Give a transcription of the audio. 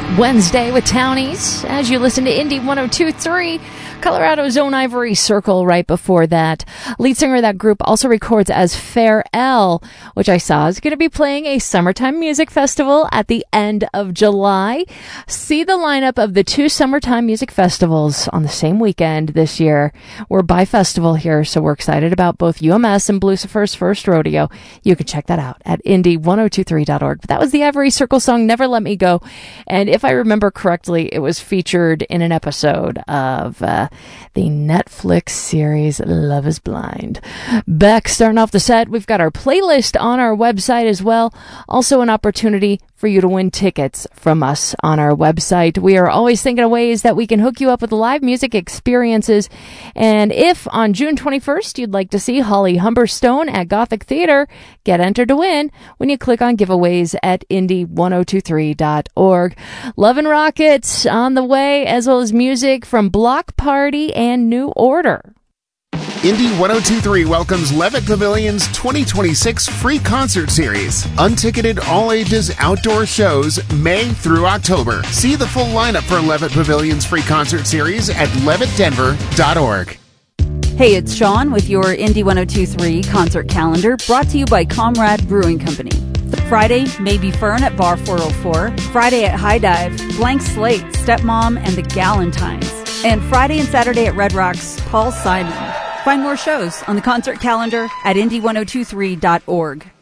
Wednesday with Townies as you listen to Indie 102.3, Colorado's own Ivory Circle. Right before that, lead singer of that group also records as Fair L, which I saw is going to be playing a summertime music festival at the end of July. See the lineup of the two summertime music festivals on the same weekend this year. We're by festival here, so we're excited about both UMS and Blucifer's First Rodeo. You can check that out at indie1023.org. But that was the Ivory Circle song Never Let Me Go, and if I remember correctly, it was featured in an episode of the Netflix series Love is Blind. Beck, starting off the set, we've got our playlist on our website as well. Also an opportunity for you to win tickets from us on our website. We are always thinking of ways that we can hook you up with live music experiences. And if on June 21st you'd like to see Holly Humberstone at Gothic Theater, get entered to win when you click on giveaways at indie1023.org. Love and Rockets on the way, as well as music from Block Party and New Order. Indie 102.3 welcomes Levitt Pavilion's 2026 free concert series. Unticketed all-ages outdoor shows May through October. See the full lineup for Levitt Pavilion's free concert series at levittdenver.org. Hey, it's Sean with your Indie 102.3 concert calendar, brought to you by Comrade Brewing Company. Friday, Maybe Fern at Bar 404. Friday at High Dive, Blank Slate, Stepmom, and the Galentines. And Friday and Saturday at Red Rocks, Paul Simon. Find more shows on the concert calendar at indie1023.org.